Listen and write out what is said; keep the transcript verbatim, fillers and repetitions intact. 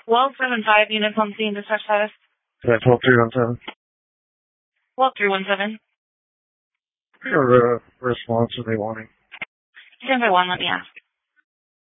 twelve seven five, units on scene, dispatch status. Is that twelve three one seven? twelve three one seven. Your uh, response are they wanting? Stand by one, let me ask.